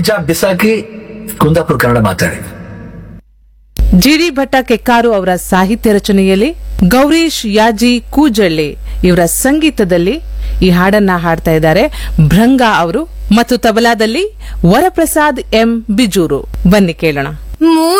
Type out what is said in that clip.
ಹಿಜಾಬ್ ಬಿಸಾಕಿ ಕುಂದಾಪುರ ಕನ್ನಡ ಮಾತಾಡಿ. ಜಿಡಿ ಭಟ್ಟ ಕೆಕ್ಕಾರು ಅವರ ಸಾಹಿತ್ಯ ರಚನೆಯಲ್ಲಿ ಗೌರೀಶ್ ಯಾಜಿ ಕೂಜಳ್ಳಿ ಇವರ ಸಂಗೀತದಲ್ಲಿ ಈ ಹಾಡನ್ನ ಹಾಡ್ತಾ ಇದ್ದಾರೆ ಭೃಂಗ ಅವರು, ಮತ್ತು ತಬಲಾದಲ್ಲಿ ವರಪ್ರಸಾದ್ ಎಂ ಬಿಜೂರು. ಬನ್ನಿ ಕೇಳೋಣ.